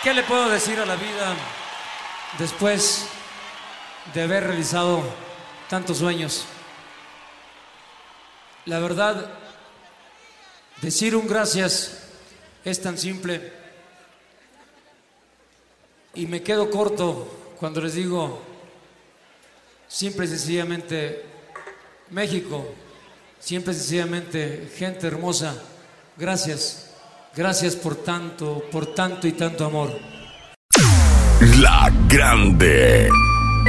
¿Qué le puedo decir a la vida después de haber realizado tantos sueños? La verdad, decir un gracias es tan simple y me quedo corto cuando les digo simple y sencillamente México, simple y sencillamente gente hermosa, gracias. Gracias por tanto y tanto amor. La Grande.